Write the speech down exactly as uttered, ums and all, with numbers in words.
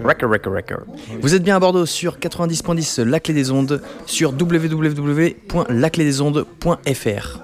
Record, record, record. Vous êtes bien à Bordeaux sur quatre-vingt-dix point dix La Clé des Ondes, sur w w w point la clé des ondes point f r.